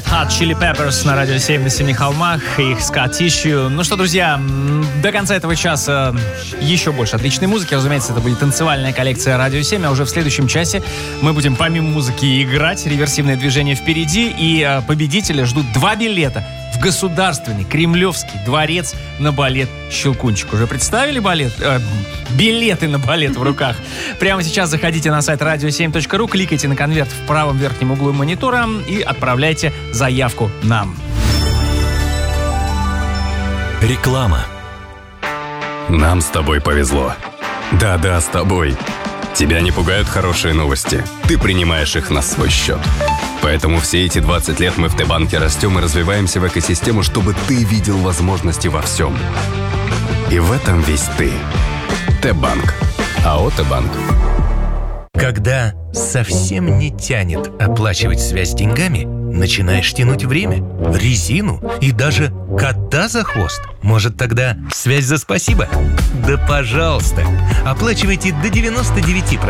Red Hot Chili Peppers на радио 7 на Семи холмах, их Scar Tissue. Ну что, друзья, до конца этого часа еще больше отличной музыки. Разумеется, это будет танцевальная коллекция радио 7, а уже в следующем часе мы будем помимо музыки играть. Реверсивное движение впереди, и победителя ждут 2 билета в Государственный Кремлевский дворец на балет «Щелкунчик». Уже представили билеты на балет в руках? Прямо сейчас заходите на сайт radio7.ru, кликайте на конверт в правом верхнем углу монитора и отправляйте заявку нам. Реклама. Нам с тобой повезло. Да-да, с тобой. Тебя не пугают хорошие новости. Ты принимаешь их на свой счет. Поэтому все эти 20 лет мы в Т-банке растем и развиваемся в экосистему, чтобы ты видел возможности во всем. И в этом весь ты. Т-банк. АО Т-банк. Когда совсем не тянет оплачивать связь деньгами, начинаешь тянуть время, резину и даже кота за хвост. Может, тогда связь за спасибо? Да пожалуйста. Оплачивайте до 99%